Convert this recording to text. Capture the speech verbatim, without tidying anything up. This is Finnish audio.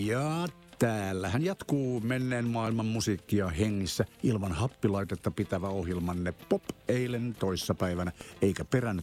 Ja täällähän jatkuu menneen maailman musiikkia hengissä ilman happilaitetta pitävä ohjelmanne Pop eilen toissapäivänä, eikä perän